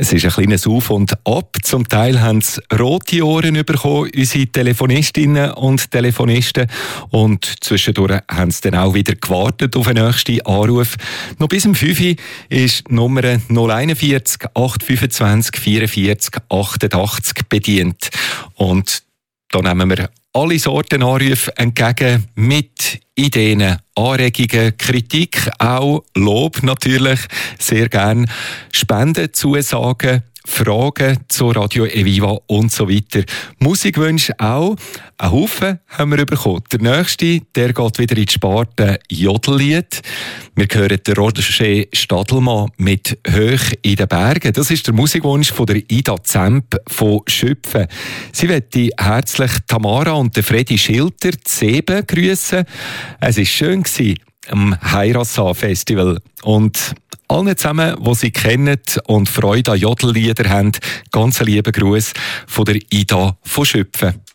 Es ist ein kleines Auf und Ab. Zum Teil haben sie rote Ohren bekommen, unsere Telefonistinnen und Telefonisten. Und zwischendurch haben sie dann auch wieder gewartet auf den nächsten Anruf. Noch bis um 5 Uhr ist die Nummer 041 825 44 88 bedient. Und da nehmen wir alle Sorten Anrufe entgegen mit Ideen, Anregungen, Kritik, auch Lob natürlich, sehr gern. Spendenzusagen, Fragen zu Radio Eviva und so weiter. Musikwünsche auch. Ein Haufen haben wir bekommen. Der nächste, der geht wieder in die Sparte Jodellied. Wir hören den Roger Stadelmann mit «Hoch in den Bergen». Das ist der Musikwunsch von der Ida Zemp von Schüpfen. Sie möchte herzlich Tamara und den Freddy Schilter Zeben grüssen. Es war schön am Heiratssaal-Festival. Und allen zusammen, die sie kennen und Freude an Jodellieder haben, ganz lieben Gruß von der Ida von Schüpfen.